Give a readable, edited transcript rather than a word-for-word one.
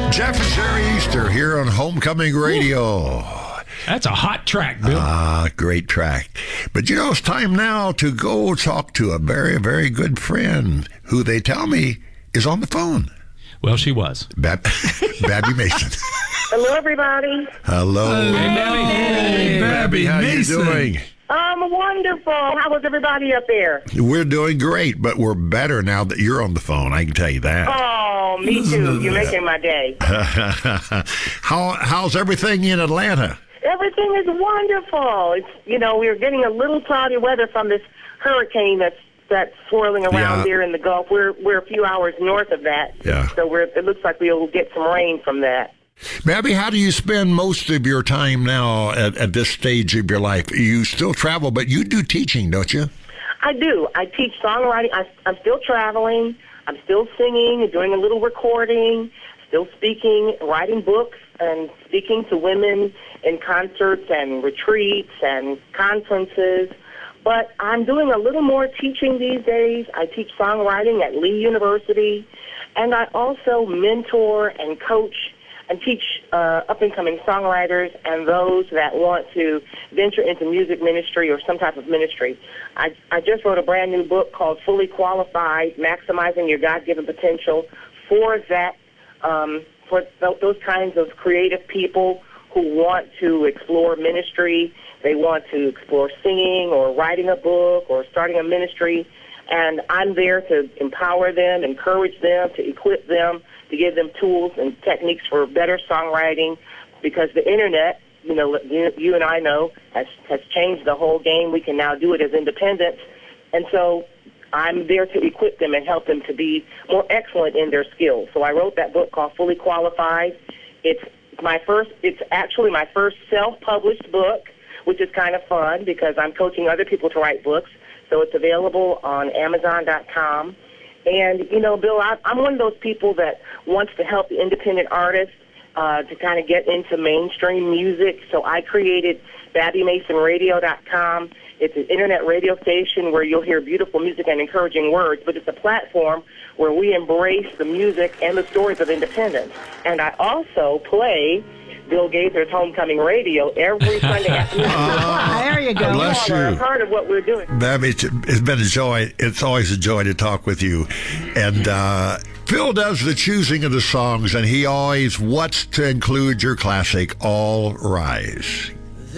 Jeff and Jerry Easter here on Homecoming Radio. That's a hot track, Bill. Great track. But it's time now to go talk to a very, very good friend who they tell me is on the phone. Well, she was. Babby Mason. Hello, everybody. Hello. Hey, Babby. Hey, Babby, how Mason. you doing? Wonderful. How was everybody up there? We're doing great, but we're better now that you're on the phone. I can tell you that. Oh, me too. You're making my day. How's everything in Atlanta? Everything is wonderful. It's we're getting a little cloudy weather from this hurricane that's swirling around here in the Gulf. We're a few hours north of that. Yeah. So it looks like we'll get some rain from that. Babby, how do you spend most of your time now at this stage of your life? You still travel, but you do teaching, don't you? I do. I teach songwriting. I'm still traveling. I'm still singing and doing a little recording, still speaking, writing books, and speaking to women in concerts and retreats and conferences. But I'm doing a little more teaching these days. I teach songwriting at Lee University, and I also mentor and coach and teach up-and-coming songwriters and those that want to venture into music ministry or some type of ministry. I just wrote a brand new book called Fully Qualified, Maximizing Your God-Given Potential for that, for those kinds of creative people who want to explore ministry. They want to explore singing or writing a book or starting a ministry. And I'm there to empower them, encourage them, to equip them, to give them tools and techniques for better songwriting, because the internet, you and I know, has changed the whole game. We can now do it as independents. And so I'm there to equip them and help them to be more excellent in their skills. So I wrote that book called Fully Qualified. It's actually my first self-published book, which is kind of fun because I'm coaching other people to write books. So it's available on Amazon.com. And, Bill, I'm one of those people that wants to help the independent artists to kind of get into mainstream music. So I created BabbyMasonRadio.com. It's an internet radio station where you'll hear beautiful music and encouraging words, but it's a platform where we embrace the music and the stories of independence. And I also play Bill Gaither's Homecoming Radio every Sunday afternoon. There you go. Bless you. A part of what we're doing. Babby, it's been a joy. It's always a joy to talk with you. And Phil does the choosing of the songs, and he always wants to include your classic, All Rise.